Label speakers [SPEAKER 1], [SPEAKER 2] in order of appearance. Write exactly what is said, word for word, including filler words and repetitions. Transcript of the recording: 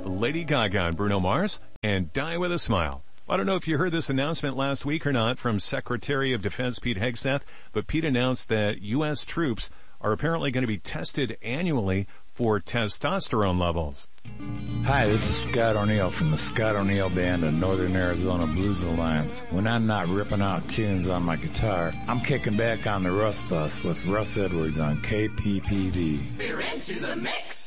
[SPEAKER 1] Lady Gaga and Bruno Mars, and Die With a Smile. I don't know if you heard this announcement last week or not from Secretary of Defense Pete Hegseth, but Pete announced that U S troops are apparently going to be tested annually for testosterone levels.
[SPEAKER 2] Hi, this is Scott O'Neill from the Scott O'Neill Band of Northern Arizona Blues Alliance. When I'm not ripping out tunes on my guitar, I'm kicking back on the Russ Bus with Russ Edwards on K P P V.
[SPEAKER 3] We're into the mix!